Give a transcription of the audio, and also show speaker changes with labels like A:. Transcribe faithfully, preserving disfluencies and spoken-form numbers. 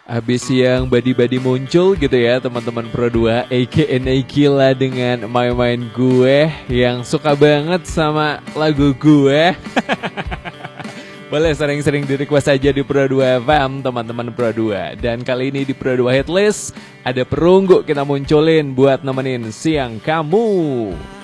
A: Habis yang badi-badi muncul gitu ya teman-teman Pro dua, aka Naikila dengan main-main gue yang suka banget sama lagu gue. Boleh sering-sering di request aja di Pro dua F M teman-teman Pro dua. Dan kali ini di Pro dua Hitlist ada perunggu kita munculin buat nemenin siang kamu.